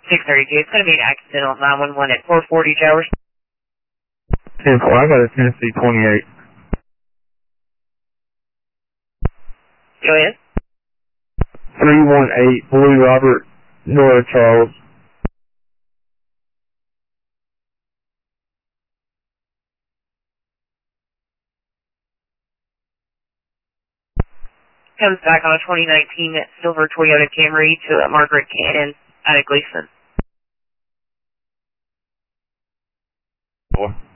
632. It's going to be an accident on 911 at 440 Towers. 10-4, I got a Tennessee 28. Go ahead. 318 Blue Robert, North Charles. Comes back on a 2019 silver Toyota Camry to Margaret Cannon out of Gleason. 4.